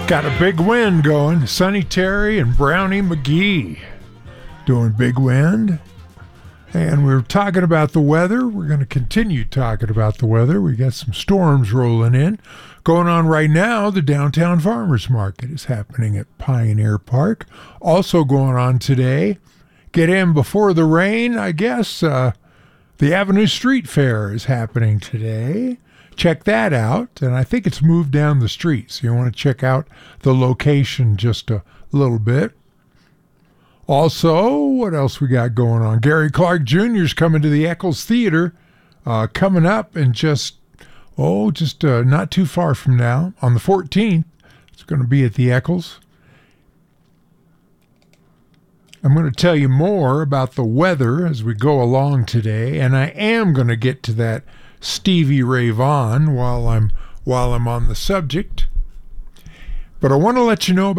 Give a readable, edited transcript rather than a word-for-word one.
Got a big wind going. Sonny Terry and Brownie McGee doing Big Wind. And we're talking about the weather. We're going to continue talking about the weather. We got some storms rolling in. Going on right now, the Downtown Farmers Market is happening at Pioneer Park. Also going on today, get in before the rain, I guess. The Avenue Street Fair is happening today. Check that out. And I think it's moved down the street, so you want to check out the location just a little bit. Also, what else we got going on? Gary Clark Jr. is coming to the Eccles Theater coming up in just not too far from now. On the 14th, it's going to be at the Eccles. I'm going to tell you more about the weather as we go along today, and I am going to get to that Stevie Ray Vaughan while I'm on the subject. But I want to let you know about